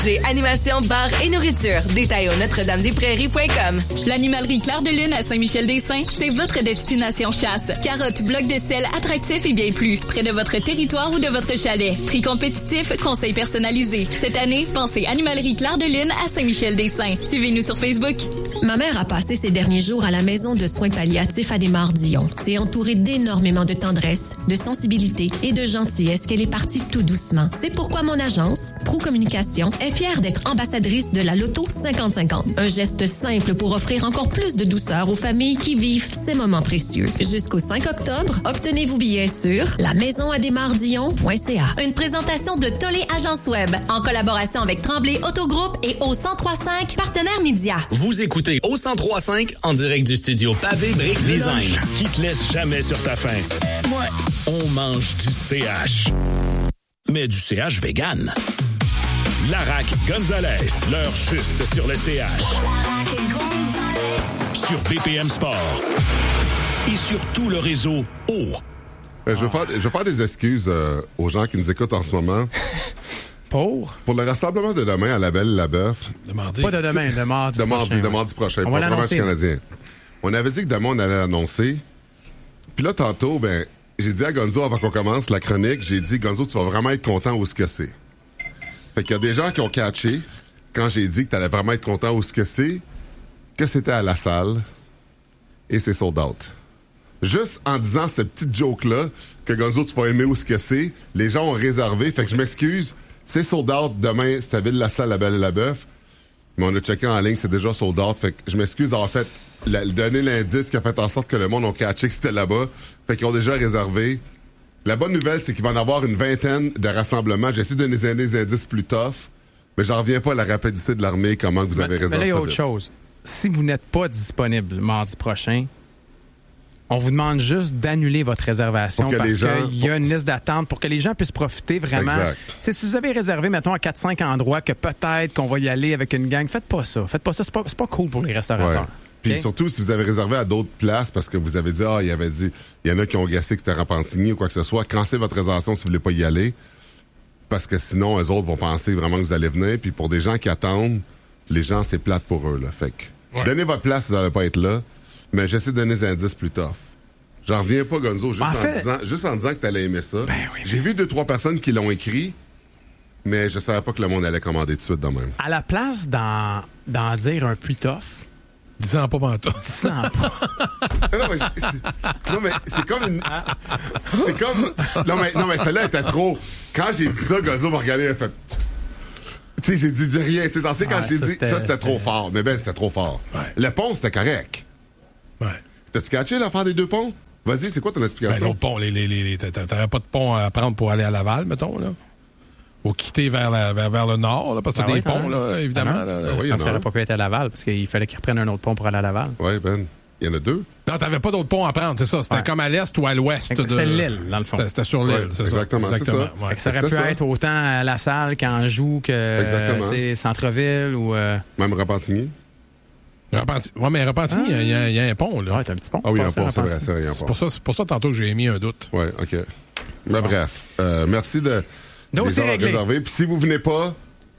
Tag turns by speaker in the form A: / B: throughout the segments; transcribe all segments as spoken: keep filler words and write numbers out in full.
A: J'ai animation, bar et nourriture. Détails au notre dame des prairies point com.
B: L'animalerie Clair de Lune à Saint-Michel-des-Saints, c'est votre destination chasse. Carottes, blocs de sel, attractifs et bien plus. Près de votre territoire ou de votre chalet. Prix compétitif, conseils personnalisés. Cette année, pensez Animalerie Clair de Lune à Saint-Michel-des-Saints. Suivez-nous sur Facebook.
C: Ma mère a passé ses derniers jours à la maison de soins palliatifs à Desmaures-Dillon. C'est entourée d'énormément de tendresse, de sensibilité et de gentillesse qu'elle est partie tout doucement. C'est pourquoi mon agence, Pro Communication, est fière d'être ambassadrice de la Loto cinquante cinquante. Un geste simple pour offrir encore plus de douceur aux familles qui vivent ces moments précieux. Jusqu'au cinq octobre, obtenez vos billets sur la maison à desmaures dillon point c a.
A: Une présentation de Tollé Agence Web en collaboration avec Tremblay Autogroupe et au cent trois cinq Partenaires Média.
D: Vous écoutez au cent trois cinq en direct du studio Pavé Brick Design.
E: Qui te laisse jamais sur ta faim.
D: Ouais.
E: On mange du C H. Mais du C H vegan. Larac Gonzalez, l'heure juste sur le C H. Sur B P M Sport. Et sur tout le réseau O.
F: Euh, je, vais faire, je vais faire des excuses euh, aux gens qui nous écoutent en ce moment.
G: Pour?
F: Pour le rassemblement de demain à la Belle et la Bœuf.
G: De mardi. Pas de demain, de mardi
F: de
G: prochain.
F: Mardi, de mardi prochain.
G: On
F: pour
G: va
F: le match
G: l'annoncer.
F: canadien. On avait dit que demain, on allait l'annoncer. Puis là, tantôt, ben, j'ai dit à Gonzo, avant qu'on commence la chronique, j'ai dit, Gonzo, tu vas vraiment être content où ce que c'est. Fait qu'il y a des gens qui ont catché, quand j'ai dit que tu allais vraiment être content où ce que c'est, que c'était à la salle, et c'est sold out. Juste en disant cette petite joke-là, que Gonzo, tu vas aimer où ce que c'est, les gens ont réservé, fait que je m'excuse, c'est sold out demain, c'est à Ville-la-Salle, la Belle et la Bœuf, mais on a checké en ligne, c'est déjà sold out, fait que je m'excuse d'avoir fait, la, donner l'indice qui a fait en sorte que le monde a catché que c'était là-bas, fait qu'ils ont déjà réservé. La bonne nouvelle, c'est qu'il va en avoir une vingtaine de rassemblements. J'essaie de donner des indices plus tough, mais j'en reviens pas à la rapidité de l'armée, comment vous avez
G: mais,
F: réservé
G: mais là, il y a
F: ça
G: autre
F: vite.
G: chose. Si vous n'êtes pas disponible mardi prochain, on vous demande juste d'annuler votre réservation
F: Pour que
G: parce
F: les gens-
G: qu'il y a une liste d'attente pour que les gens puissent profiter vraiment.
F: Exact.
G: T'sais, si vous avez réservé, mettons, à quatre cinq endroits que peut-être qu'on va y aller avec une gang, faites pas ça. Faites pas ça. C'est pas, c'est pas cool pour les restaurateurs.
F: Ouais. Puis
G: Okay?
F: surtout, si vous avez réservé à d'autres places parce que vous avez dit, ah, il y avait dit, il y en a qui ont gassé que c'était Repentigny ou quoi que ce soit, cancellez votre réservation si vous voulez pas y aller. Parce que sinon, eux autres vont penser vraiment que vous allez venir. Puis pour des gens qui attendent, les gens, c'est plate pour eux, là. Fait que,
G: Ouais.
F: donnez votre place si vous n'allez pas être là. Mais j'essaie de donner des indices plus tough. J'en reviens pas, Gonzo, juste,
G: En
F: en,
G: fait-
F: disant, juste en disant que t'allais aimer ça.
G: Ben oui,
F: J'ai vu deux, trois personnes qui l'ont écrit, mais je savais pas que le monde allait commander tout de suite de même.
G: À la place d'en, d'en dire un plus tough,
H: Disant pas pantoute.
G: disant pas.
F: non, mais, c'est, non, mais c'est comme une. C'est comme. Non, mais, non, mais celle-là était trop. Quand j'ai dit ça, Gonzo m'a regardé, il a fait. Tu sais, j'ai dit, dis rien. Tu sais, quand
G: Ouais,
F: j'ai
G: ça,
F: dit
G: c'était-
F: ça, c'était trop
G: c'était-
F: fort. Mais Ben, c'était trop fort.
H: Ouais.
F: Le pont, c'était correct.
H: Ouais.
F: T'as-tu catché l'affaire des deux ponts? Vas-y, c'est quoi ton
H: Ben,
F: explication?
H: l'autre pont, les, les, les, les- t'a- t'aurais pas de pont à prendre pour aller à Laval, mettons, là. Ou quitter vers, la, vers, vers le nord, là, parce que
G: Ah
H: t'as
G: oui,
H: des ponts,
G: hein?
H: là, évidemment.
G: Ah
H: là.
F: Ah oui, il y en
G: Comme
F: a
G: ça
F: un.
G: n'aurait pas pu être à Laval parce qu'il fallait qu'ils reprennent un autre pont pour aller à Laval.
F: Ouais, Ben. Il y en a deux.
H: Non, t'avais pas d'autre pont à prendre, c'est ça. C'était
G: Ouais.
H: comme à l'est ou à l'ouest.
G: C'était
H: de...
G: l'île, dans le fond.
H: C'était, c'était sur l'île,
F: Ouais,
H: c'est
F: exactement,
H: ça.
F: c'est ça.
H: ouais.
G: Fait que ça aurait
F: C'était
G: pu
F: ça.
G: être autant à La Salle qu'Anjou que
F: Exactement.
G: euh, tu sais, Centre-Ville ou... Euh...
F: Même Repentigny.
H: Repentigny. Ouais, mais Repentigny, il y a- il y, a un pont, là.
G: Ouais, t'as un petit pont.
F: Ah oui, il y a un
G: Passer à
F: pont, c'est vrai,
G: Repentigny.
F: c'est vrai, il y a un
H: C'est
F: pont.
H: pour ça, c'est pour ça tantôt que j'ai émis un doute.
F: Ouais, OK. Mais bref, euh, merci de
G: Dossier
F: les avoir
G: réglé.
F: réservés. Puis si vous venez pas,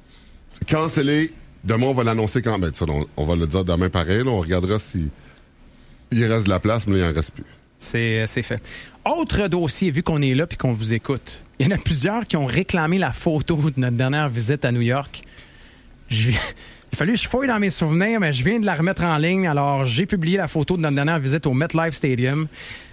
F: cancellez. Demain, on va l'annoncer quand même. On, on va le dire demain pareil. Là, on regardera si il reste de la place, mais là, il en reste plus.
G: C'est, c'est fait. Autre dossier, vu qu'on est là puis qu'on vous écoute, il y en a plusieurs qui ont réclamé la photo de notre dernière visite à New York. Je viens- Il a fallu que je fouille dans mes souvenirs, mais je viens de la remettre en ligne. Alors, j'ai publié la photo de notre dernière visite au MetLife Stadium.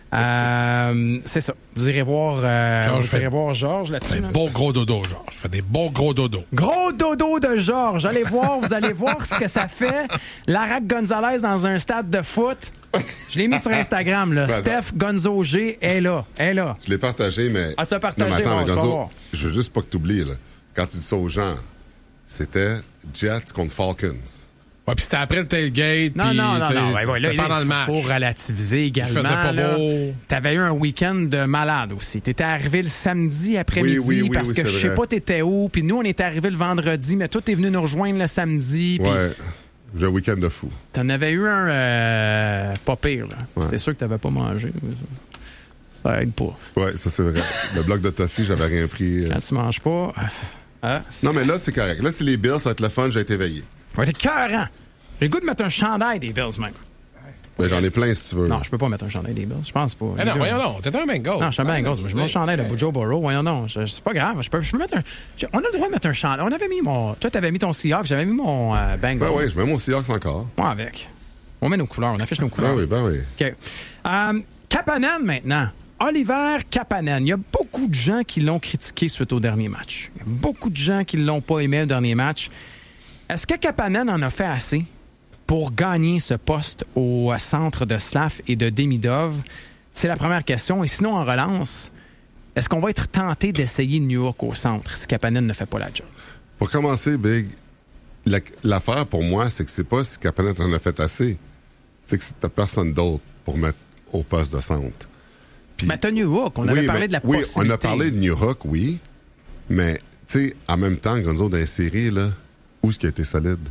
G: Euh, c'est ça. Vous irez voir, euh,
H: Georges
G: vous irez
H: fait-
G: voir Georges là-dessus.
H: Des
G: là.
H: beaux gros dodos, genre. Je fais des beaux gros dodos.
G: Gros dodo de Georges. Allez voir, vous allez voir ce que ça fait. Larac Gonzalez dans un stade de foot. Je l'ai mis sur Instagram, là.
F: Ben,
G: Steph Gonzo G est là. Est là.
F: Je l'ai partagé, mais.
G: Ah, tu l'as partagé,
F: Non, mais attends,
G: bon,
F: mais
G: tu vas
F: Gonzo,
G: voir.
F: je veux juste pas que tu oublies, là. Quand tu dis ça aux gens, c'était Jets contre Falcons.
H: Ouais, puis c'était après le tailgate.
G: Non,
H: puis,
G: non, non,
H: tu sais,
G: non. Ouais, ouais,
H: c'était
G: là,
H: pendant
G: là,
H: le match.
G: faut relativiser également.
H: faisait pas
G: là.
H: beau.
G: T'avais eu un week-end de malade aussi. T'étais arrivé le samedi après-midi
F: Oui, oui, oui,
G: parce
F: oui,
G: que
F: c'est
G: je sais
F: vrai.
G: pas t'étais où. Puis nous, on était arrivé le vendredi, mais toi, t'es venu nous rejoindre le samedi. Puis
F: Ouais. J'ai un week-end de fou.
G: t'en avais eu un euh, pas pire. Là.
F: Ouais.
G: C'est sûr que t'avais pas mangé. Ça aide pas.
F: Ouais, ça c'est vrai. Le bloc de toffee, j'avais rien pris. euh,
G: Quand tu manges pas, Ah,
F: Non, mais là, c'est correct. Là, c'est les Bills, ça va être le fun, j'ai été éveillé.
G: Ça va être écœurant. J'ai le goût de mettre un chandail des Bills, même.
F: Ben, j'en ai plein, si tu veux.
G: Non, je peux pas mettre un chandail des Bills. Je pense pas.
H: Mais non, voyons non. T'es un Bengals.
G: Non, je suis un Bengals. Je mets mon chandail de Joe Burrow. Voyons non. Je- C'est pas grave. Je peux, je peux mettre un. je- On a le droit de mettre un chandail. On avait mis mon. Toi, t'avais mis ton Seahawks. J'avais mis mon euh, Bengals.
F: Ben oui, je mets mon Seahawks encore.
G: Moi, avec. On met nos couleurs. On affiche nos couleurs.
F: Ben oui, ben oui.
G: OK. Euh, Kapanen, maintenant. Oliver Kapanen. Il y a beaucoup de gens qui l'ont critiqué suite au dernier match. Il y a beaucoup de gens qui l'ont pas aimé au dernier match. Est-ce que Kapanen en a fait assez pour gagner ce poste au centre de Slav et de Demidov? C'est la première question. Et sinon, en relance, est-ce qu'on va être tenté d'essayer New York au centre si Kapanen ne fait pas la job?
F: Pour commencer, Big, la- l'affaire pour moi, c'est que c'est pas si Kapanen en a fait assez. C'est que t'as personne d'autre pour mettre au poste de centre. Puis-
G: Mais t'as New York. On
F: Oui,
G: avait parlé
F: mais-
G: de la
F: oui,
G: possibilité.
F: on a parlé de New Hook, oui. Mais, tu sais, en même temps, Gonzo, dans les séries, là, où est-ce qu'il a été solide?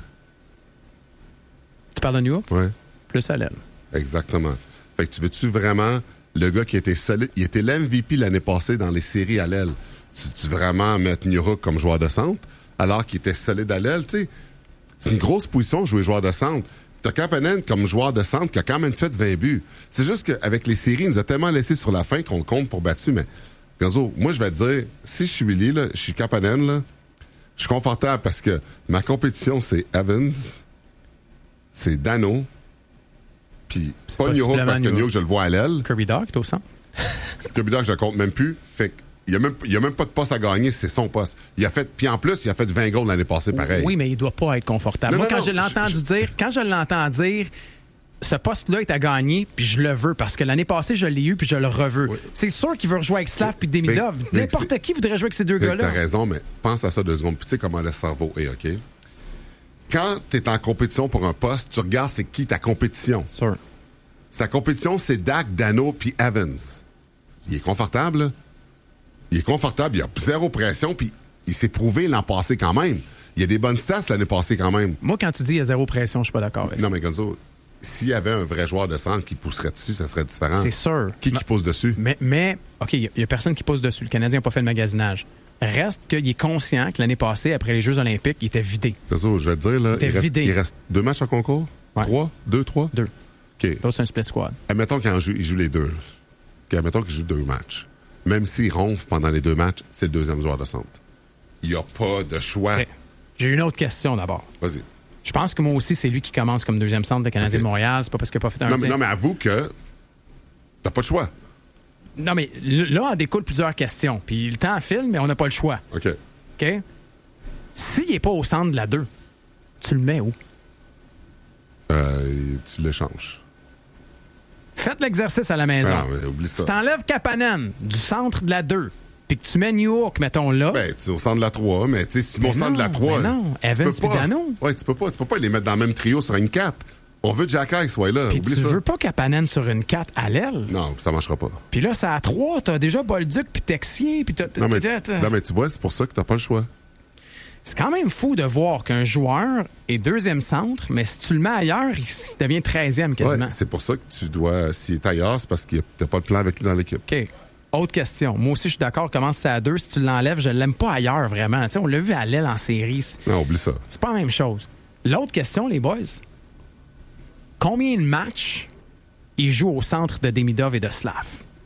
G: Tu parles de New York?
F: Ouais,
G: Plus à l'aile.
F: exactement. Fait que tu veux-tu vraiment, le gars qui a été solide, il était l'M V P l'année passée dans les séries à l'aile. Tu, tu veux vraiment mettre New Hook comme joueur de centre, alors qu'il était solide à l'aile, tu sais? C'est une grosse position de jouer joueur de centre. T'as Kapanen comme joueur de centre qui a quand même fait vingt buts. C'est juste qu'avec les séries, il nous a tellement laissé sur la fin qu'on le compte pour battu, mais Gonzo, moi, je vais te dire, si je suis Willy, là, je suis Kapanen, là, je suis confortable parce que ma compétition, c'est Evans, c'est Dano, puis pas New Hook
G: possiblement
F: parce que
G: New
F: New
G: Hook.
F: Hook, je le vois à l'aile.
G: Kirby Dog, t'es au centre?
F: Kirby Dog, je le compte même plus. Fait qu'il y a même, il y a même pas de poste à gagner, c'est son poste. Il a fait, puis en plus, il a fait vingt goals l'année passée, pareil.
G: Oui, mais il doit pas être confortable.
F: Non,
G: Moi,
F: non,
G: quand
F: non,
G: je l'ai entendu
F: je-
G: dire, quand je l'entends dire, ce poste-là est à gagner, puis je le veux, parce que l'année passée, je l'ai eu, puis je le reveux.
F: Oui.
G: C'est sûr qu'il veut rejouer avec Slav puis Demidov.
F: Mais- mais
G: N'importe
F: c'est-
G: qui voudrait jouer avec ces deux
F: Fait que
G: gars-là.
F: T'as raison, mais pense à ça deux secondes. Puis tu sais comment le cerveau est, OK? Quand t'es en compétition pour un poste, tu regardes c'est qui ta compétition.
G: Sûr.
F: Sa compétition, c'est Dak, Dano puis Evans. Il est confortable, là. Il est confortable, il a zéro pression, puis il s'est prouvé l'an passé quand même. Il y a des bonnes stats l'année passée quand même.
G: Moi, quand tu dis il y a zéro pression, je suis pas d'accord avec
F: Non,
G: ça.
F: mais Gonzo, s'il y avait un vrai joueur de centre qui pousserait dessus, ça serait différent.
G: C'est sûr.
F: Qui qui pousse dessus?
G: Mais, mais OK, il y, a personne qui pose dessus. Le Canadien n'a pas fait le magasinage. Reste qu'il est conscient que l'année passée, après les Jeux olympiques, il était vidé.
F: Gonzo, je vais te dire, là,
G: Il était
F: il reste,
G: vidé.
F: il reste deux matchs en concours?
G: Ouais.
F: Trois? Deux, trois?
G: Deux.
F: OK.
G: L'autre, c'est un split squad.
F: Admettons qu'il en joue, il joue les deux. OK, admettons qu'il joue deux matchs. Même s'il ronfle pendant les deux matchs, c'est le deuxième joueur de centre. Il n'y a pas de choix.
G: OK. J'ai une autre question d'abord.
F: Vas-y.
G: Je pense que moi aussi, c'est lui qui commence comme deuxième centre de Canadien
F: OK.
G: de Montréal. C'est pas parce qu'il n'a pas fait un
F: Non, mais,
G: tir.
F: non, mais avoue que t'as pas de choix.
G: Non, mais là, en découle plusieurs questions. Puis le temps file, mais on n'a pas le choix.
F: OK.
G: OK? S'il n'est pas au centre de la deux, tu le mets où?
F: Euh, tu l'échanges.
G: Faites l'exercice à la maison.
F: Ah, non, mais oublie ça.
G: Si t'enlèves Kapanen du centre de la deux, puis que tu mets New York, mettons là,
F: Ben, tu es au centre de la trois, mais tu sais, si tu es au
G: Mais
F: centre de la
G: non,
F: trois.
G: mais non.
F: tu
G: Evans
F: peux pas.
G: puis Dano.
F: Ouais, tu peux pas. Tu peux pas les mettre dans le même trio sur une quatre. On veut Jack High soit là.
G: puis
F: Oublie
G: tu
F: ça.
G: veux pas Kapanen sur une quatre à l'aile.
F: Non, ça marchera pas.
G: Puis là, c'est à trois, t'as déjà Bolduc puis Texier, puis t'as...
F: Non, mais,
G: t'as- t'as-
F: non, mais tu vois, c'est pour ça que t'as pas le choix.
G: C'est quand même fou de voir qu'un joueur est deuxième centre, mais si tu le mets ailleurs, il devient treizième quasiment.
F: Ouais, c'est pour ça que tu dois. S'il est ailleurs, c'est parce que t'as pas de plan avec lui dans l'équipe.
G: OK. Autre question. Moi aussi, je suis d'accord, commence ça à deux. Si tu l'enlèves, je l'aime pas ailleurs, vraiment. Tu sais, on l'a vu à l'aile en série. C'est-
F: Non, oublie ça.
G: C'est pas la même chose. L'autre question, les boys. Combien de matchs il joue au centre de Demidov et de Slav?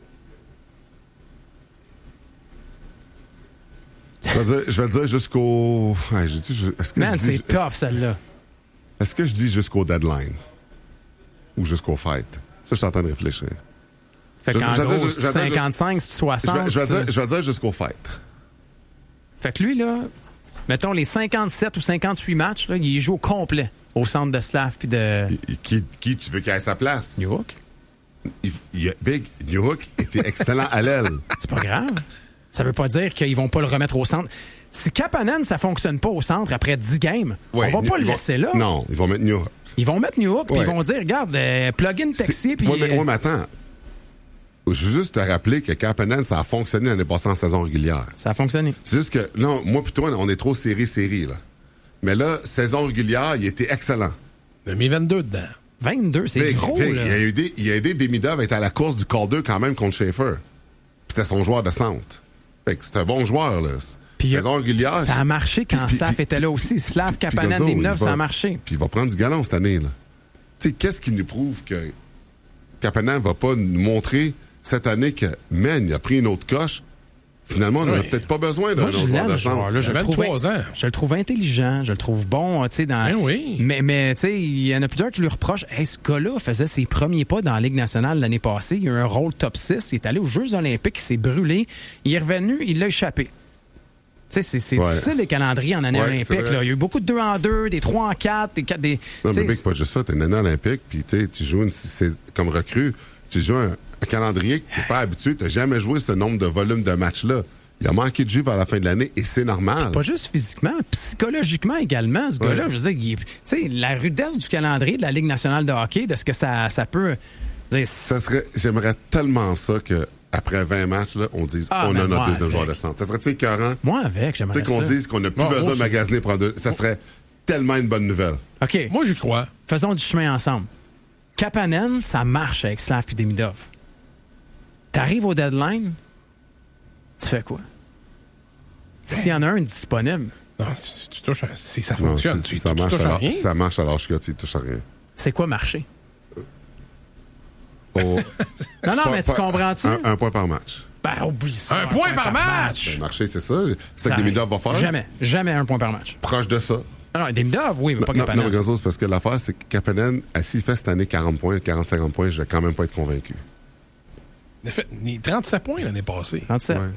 F: Je vais dire, je vais dire jusqu'au. Ouais, je dis, je- est-ce que
G: Man,
F: je dis-
G: c'est tough, celle-là.
F: Est-ce que je dis jusqu'au deadline? Ou jusqu'au fight? Ça, je suis en train de réfléchir.
G: Fait
F: Je-
G: qu'en
F: je vais
G: gros,
F: dire- je- je vais dire-
G: cinquante-cinq,
F: Je
G: soixante.
F: vais, je vais
G: tu-
F: dire, je vais dire jusqu'au fight.
G: Fait que lui, là, mettons les cinquante-sept ou cinquante-huit matchs, là, il joue au complet au centre de Slav puis de
F: Et- et Qui, qui tu veux qu'il ait sa place?
G: New York.
F: Il, il a- Big, New Hook était excellent à l'aile.
G: C'est pas grave. Ça veut pas dire qu'ils vont pas le remettre au centre. Si Kapanen, ça fonctionne pas au centre après dix games,
F: Ouais,
G: on va pas
F: ils
G: le
F: vont-
G: laisser là.
F: Non, ils vont mettre New Hook.
G: Ils vont mettre New York puis
F: Ouais.
G: ils vont dire, regarde, euh, plug-in Texier puis...
F: Ouais, mais,
G: euh,
F: ouais, mais attends. Je veux juste te rappeler que Kapanen, ça a fonctionné l'année passée en saison régulière.
G: Ça a fonctionné.
F: C'est juste que, non, moi plutôt, on est trop série-série, là. Mais là, saison régulière, il était excellent.
H: Il a mis vingt-deux dedans.
G: vingt-deux, c'est
F: Big,
G: gros,
F: Big,
G: là.
F: il a aidé, il a aidé Demidov à être à la course du Calder quand même contre Schaefer. Puis c'était son joueur de centre. Fait que c'est un bon joueur, là.
G: Puis
F: saison régulière.
G: Ça a marché quand
F: puis,
G: Slav
F: puis,
G: était là aussi. Slav, Kapanen,
F: Gonzo,
G: Demidov,
F: va,
G: ça a marché.
F: Puis il va prendre du galon cette année, là. Tu sais, qu'est-ce qui nous prouve que Kapanen va pas nous montrer cette année que, man, il a pris une autre coche. Finalement, on n'en a
H: oui.
F: peut-être pas besoin d'un autre joueur de centre.
G: Là, je, le trouve,
H: vingt-trois ans.
G: je le trouve intelligent, je le trouve bon, tu sais, dans.
H: Ben oui.
G: Mais, mais tu sais, il y en a plusieurs qui lui reprochent. Hey, ce gars-là faisait ses premiers pas dans la Ligue nationale l'année passée. Il a eu un rôle top six. Il est allé aux Jeux olympiques, il s'est brûlé. Il est revenu, il l'a échappé. Tu sais, c'est, c'est
F: ouais.
G: difficile les calendriers en année
F: ouais,
G: olympique. Là. Il y a eu beaucoup de deux en deux, des trois en quatre, des quatre, des.
F: Non, mais Big, pas juste ça. T'es une année olympique, puis tu joues une, c'est, comme recrue, tu joues un, un calendrier que t'es pas habitué. T'as jamais joué ce nombre de volumes de matchs-là. Il a manqué de jus vers la fin de l'année et c'est normal.
G: Pas juste physiquement, psychologiquement également, ce gars-là.
F: Ouais.
G: Je veux dire, il, tu sais, la rudesse du calendrier de la Ligue nationale de hockey, de ce que ça, ça peut. Dire,
F: ça serait, j'aimerais tellement ça que après vingt matchs, là, on dise
G: ah,
F: on a notre deuxième
G: avec.
F: joueur de centre. Ça serait-tu écœurant?
G: Moi avec, j'aimerais
F: ça. Tu sais, qu'on
G: ça.
F: dise qu'on n'a plus
H: Bon,
F: besoin
H: moi,
F: de magasiner pour deux. Ça serait tellement une bonne nouvelle.
G: OK.
H: Moi, j'y crois.
G: Faisons du chemin ensemble. Kapanen, ça marche avec Slav et Demidov. T'arrives au deadline, tu fais quoi? S'il y en a un disponible.
H: Non, si tu touches à... Si ça
F: Non,
H: fonctionne,
F: si,
H: tu,
F: si ça
H: tu
F: marche
H: touches à
F: alors,
H: rien.
F: si ça marche alors je tu touches à rien.
G: C'est quoi marcher?
F: Oh,
G: Non, non,
F: pas-
G: mais tu
F: pas-
G: comprends-tu?
F: Un, un point par match.
G: Ben, oublie ça.
H: Un point par match!
F: Ben, marcher, c'est ça. C'est ça
G: Ça
F: que Demidov va
G: arrive.
F: faire.
G: Jamais. Jamais un point par match.
F: Proche de ça.
G: Non, non, Demidov, oui, mais pas
F: non,
G: Kapanen.
F: non, mais Gonzo, c'est parce que l'affaire, c'est que Kapanen, s'il fait cette année quarante points, quarante cinquante points, je vais quand même pas être convaincu.
H: Il a fait il a trente-sept points l'année passée.
G: trente-sept.
F: Ouais.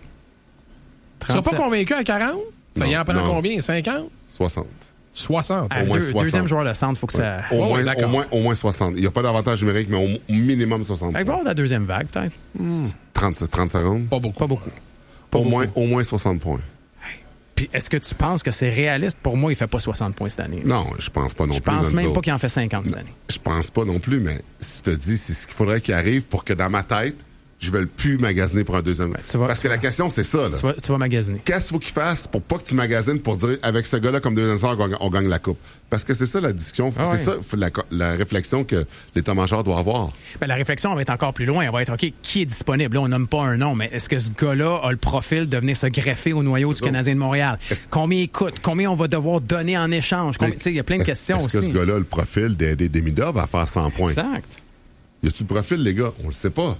H: Tu seras pas
G: trente-sept.
H: convaincu à quarante? Ça
F: Non,
H: y en prend
F: non.
H: combien? cinquante?
F: soixante.
H: soixante.
G: Ah,
F: Au moins
G: deux-
F: soixante.
G: Deuxième joueur de centre, faut que ça.
F: Au,
H: Ouais,
F: moins,
H: ouais, d'accord.
F: au, moins, au moins soixante. Il n'y a pas d'avantage numérique, mais au, au minimum soixante.
G: Fait que va avoir la deuxième vague, peut-être.
F: trente, trente secondes.
H: Pas beaucoup.
G: Pas beaucoup. Pas
F: Au
G: beaucoup.
F: moins, au moins soixante points.
G: Puis est-ce que tu penses que c'est réaliste? Pour moi, il fait pas soixante points cette année.
F: Non, je pense pas non
G: Je
F: plus.
G: pense même
F: Gonzo.
G: pas qu'il en fait cinquante cette année.
F: Je pense pas non plus, mais si je te dis, c'est ce qu'il faudrait qu'il arrive pour que dans ma tête, je ne veuille plus magasiner pour un deuxième.
G: Ben, tu vas-
F: Parce
G: tu
F: que
G: vas-
F: la question, c'est ça. Là.
G: Tu vas, tu vas magasiner.
F: Qu'est-ce qu'il faut qu'il fasse pour pas que tu magasines pour dire avec ce gars-là comme deuxième sort, on, on gagne la coupe? Parce que c'est ça la discussion,
G: Ah
F: c'est
G: ouais.
F: ça la, la réflexion que l'état-major doit avoir.
G: Ben, la réflexion va être encore plus loin. Elle va être, OK, qui est disponible? Là, on nomme pas un nom, mais est-ce que ce gars-là a le profil de venir se greffer au noyau du
F: ça.
G: Canadien de Montréal?
F: Est-ce-
G: Combien il coûte? Combien on va devoir donner en échange? Combien- tu sais, il y a plein de
F: Est-ce-
G: questions
F: est-ce
G: aussi.
F: que ce gars-là a le profil d'aider Demidov à faire cent points?
G: Exact.
F: Y a-tu le profil, les gars? On le sait pas.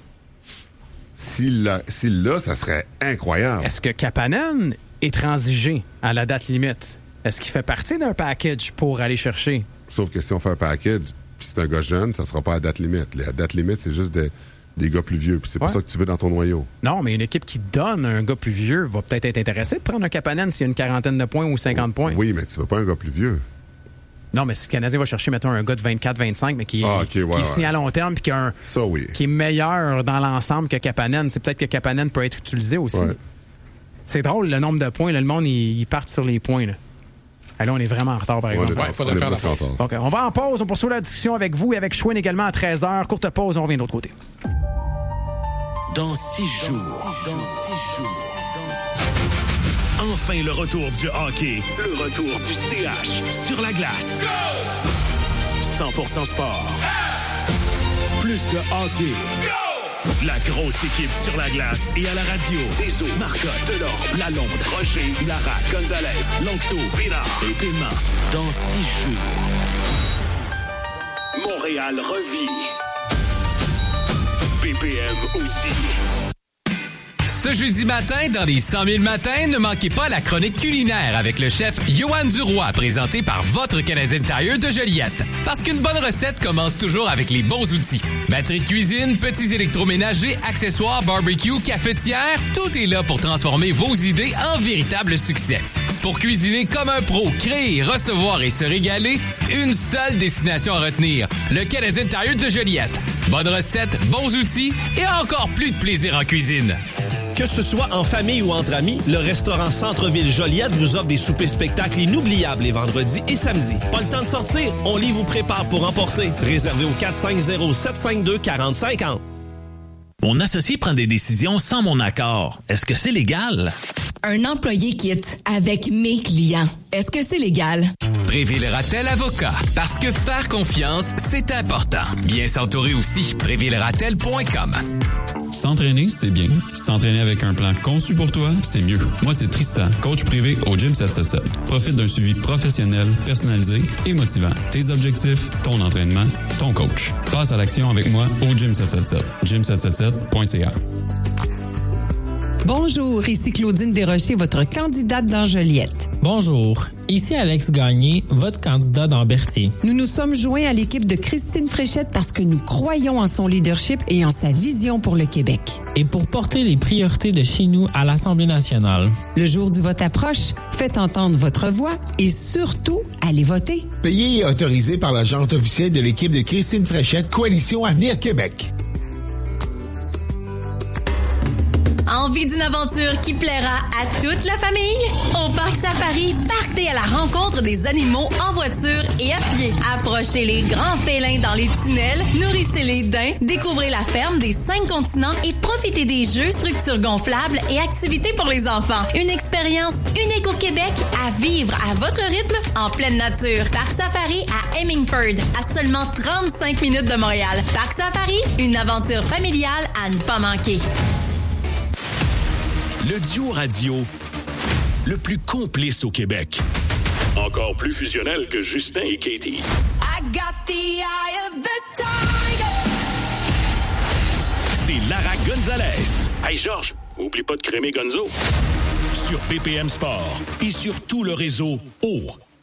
F: S'il l'a, s'il l'a, ça serait incroyable.
G: Est-ce que Kapanen est transigé à la date limite? Est-ce qu'il fait partie d'un package pour aller chercher?
F: Sauf que si on fait un package, puis c'est un gars jeune, ça sera pas à date limite. La date limite, c'est juste des, des gars plus vieux. Puis c'est
G: Ouais.
F: pas ça que tu veux dans ton noyau.
G: Non, mais une équipe qui donne un gars plus vieux va peut-être être intéressée de prendre un Kapanen s'il y a une quarantaine de points ou cinquante points.
F: Oui, mais tu veux pas un gars plus vieux.
G: Non, mais si le Canadien va chercher, mettons, un gars de vingt-quatre vingt-cinq, mais qui, est-
F: Ah, ok, ouais,
G: qui est
F: ouais.
G: signé à long terme puis qui, a un-
F: Ça, oui.
G: qui est meilleur dans l'ensemble que Kapanen, c'est peut-être que Kapanen peut être utilisé aussi.
F: Ouais.
G: C'est drôle, le nombre de points. Là, le monde, il, il part sur les points. Là. Ah, là, on est vraiment en retard, par
F: On
G: exemple.
F: est-
H: Ouais, faudrait
F: on est
H: faire la
F: presque en retard.
G: OK, on va en pause. On poursuit la discussion avec vous et avec Chouin également à treize heures. Courte pause, on revient de l'autre côté.
I: Dans six jours. Enfin le retour du hockey. Le retour du C H sur la glace. cent pour cent sport. Plus de hockey. La grosse équipe sur la glace et à la radio. Deso, Marcotte, Delorme, Lalonde, Rocher, Larac, Gonzalez, Loncto, Pénard et Paiement. Dans six jours. Montréal revit. B P M aussi.
J: Ce jeudi matin, dans les cent mille matins, ne manquez pas la chronique culinaire avec le chef Yoann Duroy, présenté par votre Canadian Tire de Joliette. Parce qu'une bonne recette commence toujours avec les bons outils. Batterie de cuisine, petits électroménagers, accessoires, barbecue, cafetière, tout est là pour transformer vos idées en véritable succès. Pour cuisiner comme un pro, créer, recevoir et se régaler, une seule destination à retenir, le Canadian Tire de Joliette. Bonne recette, bons outils et encore plus de plaisir en cuisine.
K: Que ce soit en famille ou entre amis, le restaurant Centre-Ville Joliette vous offre des soupers spectacles inoubliables les vendredis et samedis. Pas le temps de sortir? On les vous prépare pour emporter. Réservé au quatre cinq zéro, sept cinq deux, quatre zéro cinq zéro.
L: Mon associé prend des décisions sans mon accord. Est-ce que c'est légal? Un employé quitte avec mes clients. Est-ce que c'est légal?
J: Préville Ratel Avocat. Parce que faire confiance, c'est important. Bien s'entourer aussi. préville ratel point com.
M: S'entraîner, c'est bien. S'entraîner avec un plan conçu pour toi, c'est mieux. Moi, c'est Tristan, coach privé au Gym sept cent soixante-sept. Profite d'un suivi professionnel, personnalisé et motivant. Tes objectifs, ton entraînement, ton coach. Passe à l'action avec moi au Gym sept cent soixante-sept. gym sept cent soixante-sept point c a.
N: Bonjour, ici Claudine Desrochers, votre candidate dans Joliette.
O: Bonjour, ici Alex Gagné, votre candidat dans Berthier.
N: Nous nous sommes joints à l'équipe de Christine Fréchette parce que nous croyons en son leadership et en sa vision pour le Québec.
O: Et pour porter les priorités de chez nous à l'Assemblée nationale.
N: Le jour du vote approche, faites entendre votre voix et surtout, allez voter.
P: Payé et autorisé par l'agente officielle de l'équipe de Christine Fréchette, Coalition Avenir Québec.
A: Envie d'une aventure qui plaira à toute la famille? Au Parc Safari, partez à la rencontre des animaux en voiture et à pied. Approchez les grands félins dans les tunnels, nourrissez les daims, découvrez la ferme des cinq continents et profitez des jeux, structures gonflables et activités pour les enfants. Une expérience unique au Québec à vivre à votre rythme en pleine nature. Parc Safari à Hemingford, à seulement trente-cinq minutes de Montréal. Parc Safari, une aventure familiale à ne pas manquer.
I: Le duo radio le plus complice au Québec. Encore plus fusionnel que Justin et Katie.
Q: I got the eye of the tiger.
I: C'est Lara Gonzalez. Hey Georges, oublie pas de crémer Gonzo. Sur B P M Sport et sur tout le réseau O.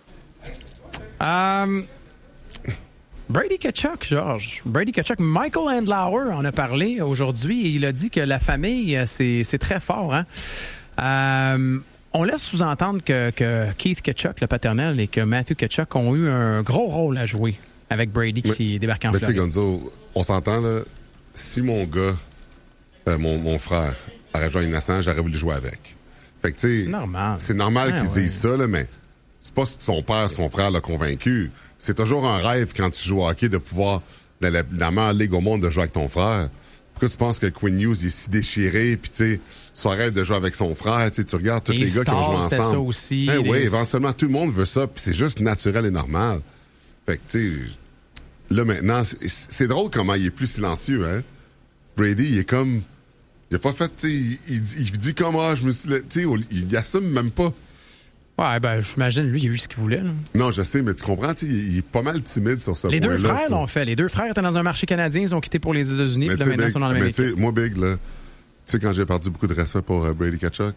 G: Um, Brady Tkachuk, Georges. Brady Tkachuk. Michael Andlauer en a parlé aujourd'hui et il a dit que la famille, c'est, c'est très fort. Hein? Euh, on laisse sous-entendre que, que Keith Tkachuk, le paternel, et que Matthew Tkachuk ont eu un gros rôle à jouer avec Brady qui débarque en
F: mais
G: Floride.
F: Mais tu sais, Gonzo, on s'entend, là, si mon gars, euh, mon, mon frère, aurait joué à Innocent, j'aurais voulu jouer avec. Fait que, tu sais,
G: c'est normal.
F: C'est normal
G: ah,
F: qu'ils
G: ouais.
F: disent ça, là, mais c'est pas son père, son frère l'a convaincu. C'est toujours un rêve quand tu joues au hockey de pouvoir, dans la, la meilleure ligue au monde, de jouer avec ton frère. Pourquoi tu penses que Quinn Hughes est si déchiré, puis tu sais, son rêve de jouer avec son frère, tu sais, tu regardes tous les, les gars
G: stars,
F: qui ont joué ensemble.
G: ça aussi.
F: Ben,
G: les...
F: Oui, éventuellement, tout le monde veut ça, puis c'est juste naturel et normal. Fait que, tu sais, là, maintenant, c'est, c'est drôle comment il est plus silencieux, hein. Brady, il est comme... Il a pas fait, tu sais, il, il, il dit comme, ah, je me suis... Tu sais, il, il assume même pas.
G: Ouais, ben, j'imagine, lui, il a eu ce qu'il voulait. Là.
F: Non, je sais, mais tu comprends, tu sais, il est pas mal timide sur ce
G: Les
F: point-là.
G: deux frères
F: ça.
G: l'ont fait. Les deux frères étaient dans un marché canadien, ils ont quitté pour les États-Unis, puis là, maintenant, ils sont dans la même
F: mais
G: équipe.
F: Moi, Big, là, tu sais, quand j'ai perdu beaucoup de respect pour uh, Brady Tkachuk,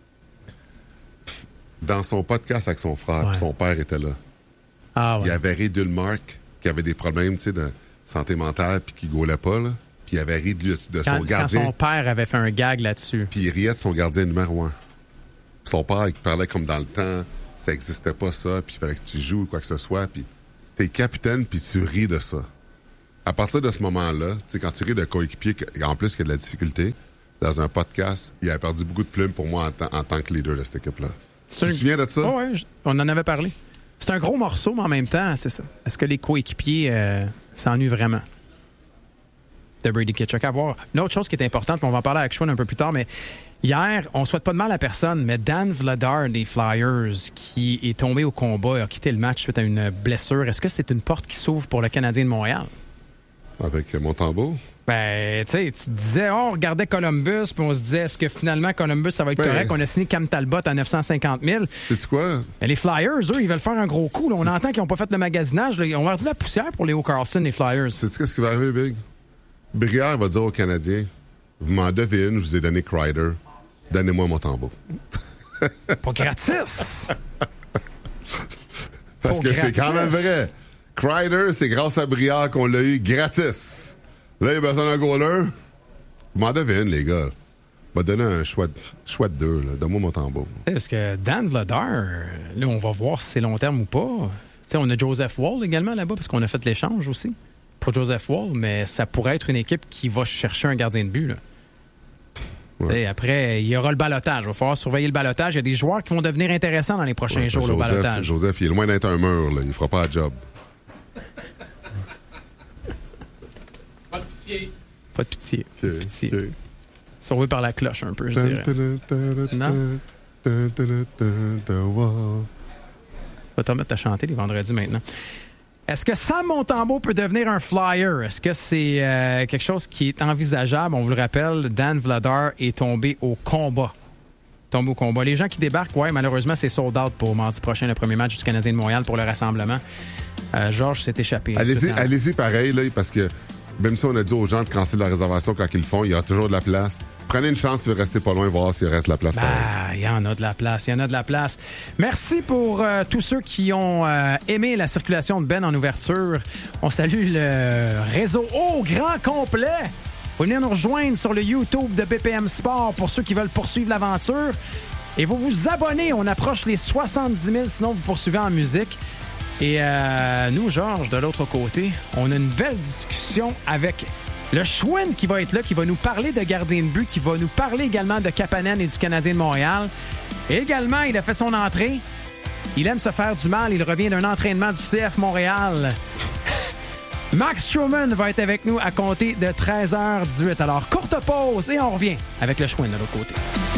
F: dans son podcast avec son frère, ouais. son père était là.
G: Ah, ouais.
F: Il avait ri d'Ulmark, qui avait des problèmes, tu sais, de santé mentale, puis qui gaulait pas, là. Puis il avait ri de, de
G: quand,
F: son gardien.
G: Quand son père avait fait un gag là-dessus.
F: Puis il riait de son gardien numéro un. Son père, il parlait comme dans le temps... ça existait pas ça, puis il fallait que tu joues ou quoi que ce soit, puis t'es capitaine, puis tu ris de ça. À partir de ce moment-là, tu sais, quand tu ris de coéquipier, en plus qu'il y a de la difficulté, dans un podcast, il a perdu beaucoup de plumes pour moi en, t- en tant que leader de cette équipe-là. Tu te souviens de ça?
G: Oh oui, on en avait parlé. C'est un gros morceau, mais en même temps, c'est ça. Est-ce que les coéquipiers euh, s'ennuient vraiment de Brady Tkachuk à voir? Une autre chose qui est importante, on va en parler avec Schwann un peu plus tard, mais hier, on ne souhaite pas de mal à personne, mais Dan Vladar des Flyers, qui est tombé au combat et a quitté le match suite à une blessure, est-ce que c'est une porte qui s'ouvre pour le Canadien de Montréal?
F: Avec Montembeault?
G: Ben, tu sais, tu disais, oh, on regardait Columbus, puis on se disait, est-ce que finalement Columbus, ça va être ben, correct? On a signé Cam Talbot à neuf cent cinquante mille.
F: C'est-tu quoi?
G: Ben, les Flyers, eux, ils veulent faire un gros coup. Là. On c'est... entend qu'ils n'ont pas fait de magasinage. Là. On va dire de la poussière pour Léo Carlson, les Flyers.
F: Sais-tu qu'est-ce qui va arriver, Big? Brière va dire aux Canadiens, vous m'en devez une, je vous ai donné Kreider. Donnez-moi Montembeault.
G: Pas gratis!
F: Parce
G: Pas
F: que
G: gratis.
F: C'est quand même vrai. Kreider, c'est grâce à Brière qu'on l'a eu gratis. Là, il a besoin d'un goaler. Vous m'en devez une, les gars. Va donner un choix de, choix de deux. Là. Donne-moi Montembeault.
G: Parce que Dan Vladar, là, on va voir si c'est long terme ou pas. T'sais, on a Joseph Woll également là-bas, parce qu'on a fait l'échange aussi. Pour Joseph Woll, mais ça pourrait être une équipe qui va chercher un gardien de but, là. Ouais. Après, il y aura le balotage. Il va falloir surveiller le balotage. Il y a des joueurs qui vont devenir intéressants dans les prochains ouais, jours, Joseph, le balotage.
F: Joseph, il est loin d'être un mur. Là. Il fera pas la job.
G: Pas de pitié. Pas de pitié.
F: Okay,
G: pitié.
F: Okay.
G: Sauvé par la cloche un peu, je dirais. Non?
F: Ta, ta, ta, ta, ta, wow.
G: Va te remettre à chanter les vendredis maintenant. Est-ce que Sam Montembeault peut devenir un flyer? Est-ce que c'est euh, quelque chose qui est envisageable? On vous le rappelle, Dan Vladar est tombé au combat. Tombé au combat. Les gens qui débarquent, ouais, malheureusement, c'est sold out pour mardi prochain, le premier match du Canadien de Montréal pour le rassemblement. Euh, Georges s'est échappé.
F: Allez-y, allez-y pareil, là, parce que même si on a dit aux gens de canceller la réservation quand ils le font, il y a toujours de la place. Prenez une chance si vous restez pas loin, voir s'il reste de la place.
G: Ah, il y en a de la place, il y en a de la place. Merci pour euh, tous ceux qui ont euh, aimé la circulation de Ben en ouverture. On salue le réseau au grand complet. Vous venez nous rejoindre sur le YouTube de B P M Sport pour ceux qui veulent poursuivre l'aventure. Et vous vous abonnez, on approche les soixante-dix mille, sinon vous poursuivez en musique. Et euh, nous, Georges, de l'autre côté, on a une belle discussion avec le Chouin qui va être là, qui va nous parler de gardien de but, qui va nous parler également de Kapanen et du Canadien de Montréal. Et également, il a fait son entrée. Il aime se faire du mal. Il revient d'un entraînement du C F Montréal. Max Stroman va être avec nous à compter de treize heures dix-huit. Alors, courte pause et on revient avec le Chouin de l'autre côté.